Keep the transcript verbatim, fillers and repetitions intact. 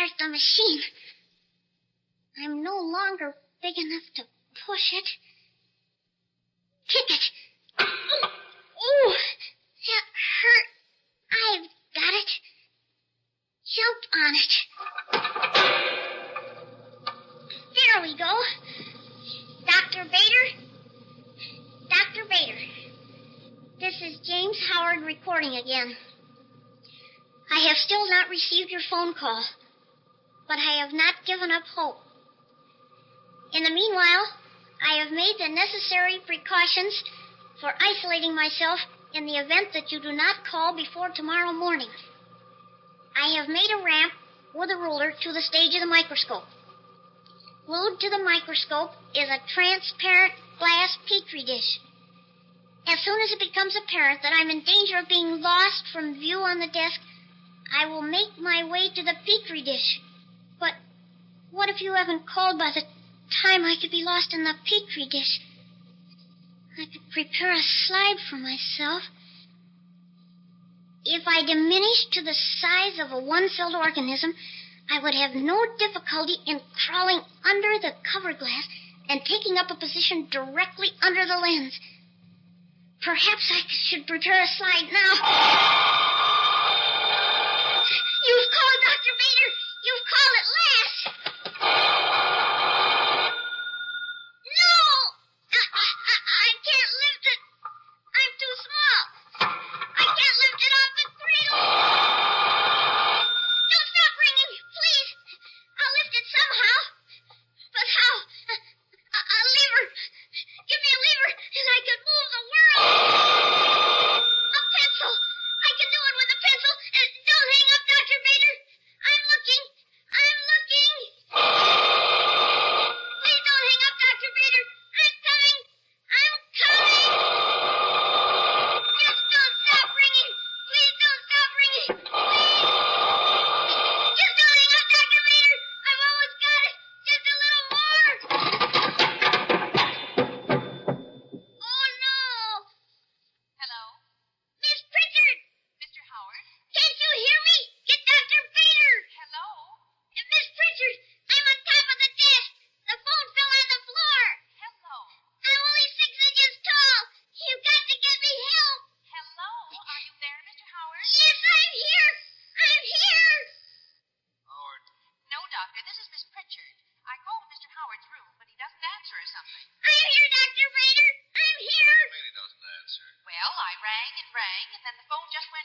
start the machine. I'm no longer big enough to push it. Kick it. Oh, that hurt. I've got it. Jump on it. There we go. Doctor Bader? Doctor Bader. This is James Howard recording again. I have still not received your phone call, but I have not given up hope. In the meanwhile, I have made the necessary precautions for isolating myself in the event that you do not call before tomorrow morning. I have made a ramp with a ruler to the stage of the microscope. Glued to the microscope is a transparent glass petri dish. As soon as it becomes apparent that I'm in danger of being lost from view on the desk, I will make my way to the petri dish. But what if you haven't called by the time I could be lost in the petri dish? I could prepare a slide for myself. If I diminished to the size of a one-celled organism, I would have no difficulty in crawling under the cover glass and taking up a position directly under the lens. Perhaps I should prepare a slide now. You've called, Doctor Bader. You've called at last. No! I, I, I can't lift it. I'm too small. I can't lift it off the cradle. Don't stop ringing, please. I'll lift it somehow. But how? A, a, a lever. Give me a lever and I can move the world. A pencil. I can do it with a pencil. Uh, don't hang up, Doctor Bader. I'm looking. I'm looking. Please don't hang up, Doctor Bader. I'm coming. I'm coming. Just don't stop ringing. Please don't stop ringing. Please. Just don't hang up, Doctor Bader. I've almost got it. Just a little more. Oh, no. Hello? Miss Pritchard. Mister Howard? Can't you hear me? Get Doctor Bader. Hello? Uh, Miss Pritchard, I'm on top of the desk. The phone fell on the floor. Hello? I'm only six inches tall. You've got to get me help. Hello? Are you there, Mister Howard? Yes, I'm here. I'm here. Howard, No, Doctor. This is Miss Pritchard. I called Mister Howard's room, but he doesn't answer or something. I'm here, Doctor Bader. I'm here. Maybe doesn't answer. Well, I rang and rang, and then the phone just went